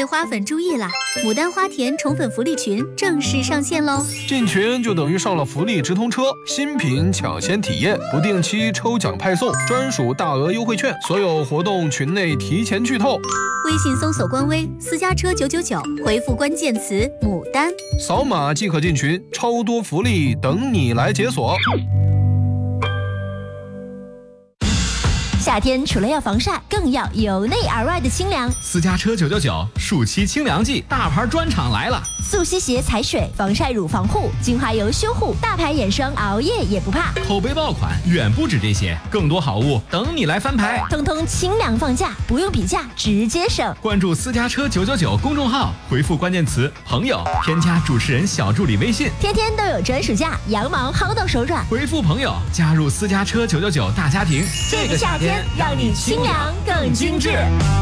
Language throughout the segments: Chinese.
位花粉注意啦！牡丹花田宠粉福利群正式上线喽！ 进群就等于上了福利直通车，新品抢先体验，不定期抽奖派送，专属大额优惠券，所有活动群内提前剧透。 微信搜索官微私家车999，回复关键词牡丹， 扫码即可进群，超多福利等你来解锁。 夏天除了要防晒，更要由内而外的清凉。 私家车999暑期清凉季大牌专场来了， 速吸鞋踩水，防晒乳防护，精华油修护，大牌眼霜熬夜也不怕。 口碑爆款远不止这些，更多好物等你来翻牌， 通通清凉放价，不用比价直接省。 关注私家车999公众号，回复关键词朋友，添加主持人小助理微信， 天天都有专属价，羊毛薅到手软。 回复朋友加入私家车999大家庭， 这个夏天让你清凉更精致。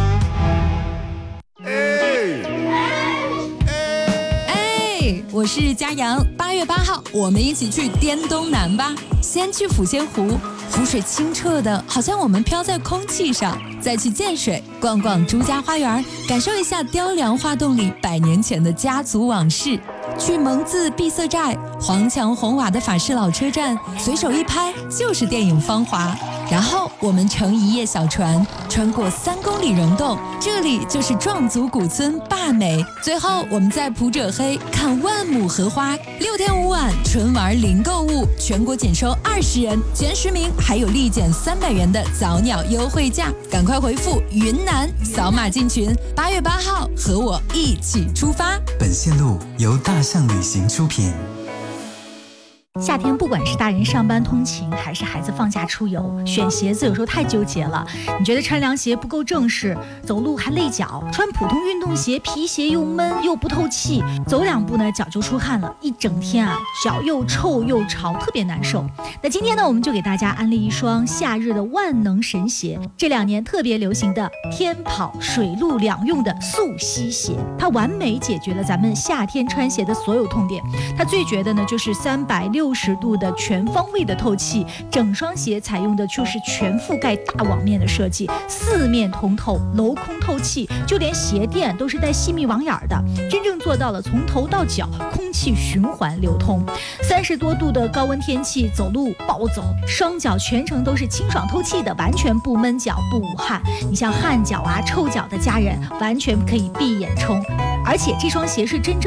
我是佳阳，8月8号，我们一起去滇东南吧。先去抚仙湖，湖水清澈的，好像我们飘在空气上。再去建水，逛逛朱家花园，感受一下雕梁画栋里100年前的家族往事。去蒙自闭塞寨，黄墙红瓦的法式老车站，随手一拍就是电影《芳华》。然后我们乘一叶小船，穿过3公里溶洞，这里就是壮族古村坝美。最后我们在普者黑看万亩荷花。6天5晚，纯玩零购物，全国仅收20人，前10名还有立减300元的早鸟优惠价。赶快回复云南，扫码进群。8月8号，和我一起出发。 本线路由大象旅行出品。 夏天不管是大人上班通勤，还是孩子放假出游，选鞋子有时候太纠结了。你觉得穿凉鞋不够正式，走路还累脚；穿普通运动鞋，皮鞋又闷又不透气，走2步呢脚就出汗了，一整天啊脚又臭又潮，特别难受。那今天呢，我们就给大家安利一双夏日的万能神鞋，这2年特别流行的天跑水陆两用的速吸鞋，它完美解决了咱们夏天穿鞋的所有痛点。它最绝的呢就是360度的全方位的透气，整双鞋采用的就是全覆盖大网面的设计，4面通透，镂空透气，就连鞋垫都是带细密网眼的，真正做到了从头到脚空气循环流通。30多度的高温天气，走路暴走，双脚全程都是清爽透气的，完全不闷脚不捂汗。你像汗脚啊臭脚的家人，完全可以闭眼冲。而且这双鞋是真正